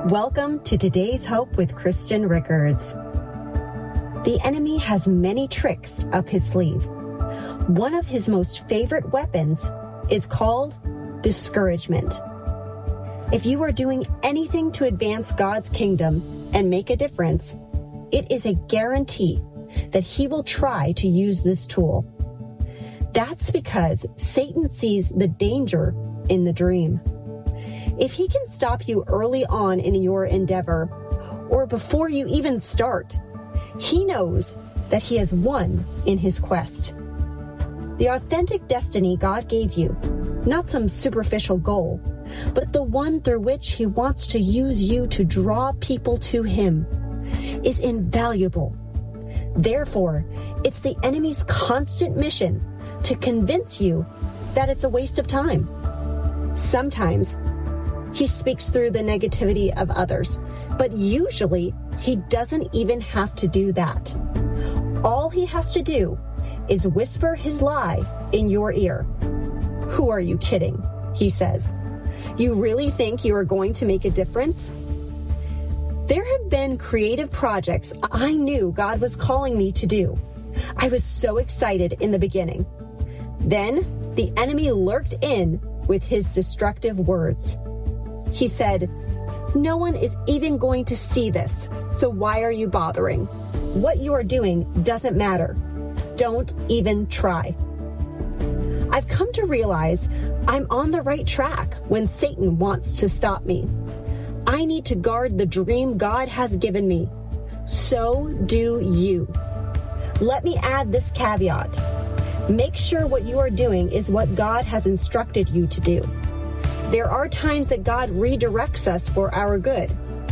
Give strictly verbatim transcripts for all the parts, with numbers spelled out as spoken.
Welcome to today's Hope with Kristen Rickards. The enemy has many tricks up his sleeve. One of his most favorite weapons is called discouragement. If you are doing anything to advance God's kingdom and make a difference, it is a guarantee that he will try to use this tool. That's because Satan sees the danger in the dream. If he can stop you early on in your endeavor, or before you even start, he knows that he has won in his quest. The authentic destiny God gave you, not some superficial goal, but the one through which he wants to use you to draw people to him, is invaluable. Therefore, it's the enemy's constant mission to convince you that it's a waste of time. Sometimes he speaks through the negativity of others, but usually he doesn't even have to do that. All he has to do is whisper his lie in your ear. "Who are you kidding?" he says. "You really think you are going to make a difference?" There have been creative projects I knew God was calling me to do. I was so excited in the beginning. Then the enemy lurked in with his destructive words. He said, "No one is even going to see this, so why are you bothering? What you are doing doesn't matter. Don't even try." I've come to realize I'm on the right track when Satan wants to stop me. I need to guard the dream God has given me. So do you. Let me add this caveat. Make sure what you are doing is what God has instructed you to do. There are times that God redirects us for our good.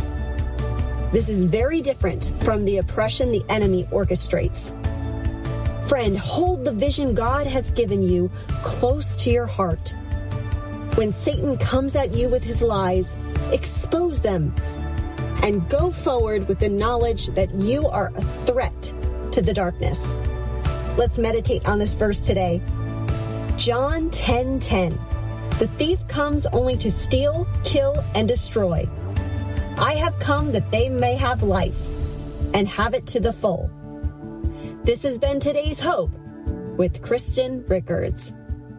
This is very different from the oppression the enemy orchestrates. Friend, hold the vision God has given you close to your heart. When Satan comes at you with his lies, expose them and go forward with the knowledge that you are a threat to the darkness. Let's meditate on this verse today. John ten ten. The thief comes only to steal, kill, and destroy. I have come that they may have life and have it to the full. This has been today's Hope with Kristen Rickards.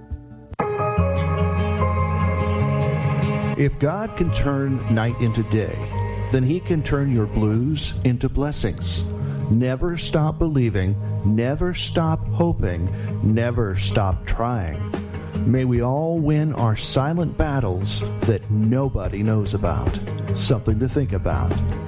If God can turn night into day, then he can turn your blues into blessings. Never stop believing, never stop hoping, never stop trying. May we all win our silent battles that nobody knows about. Something to think about.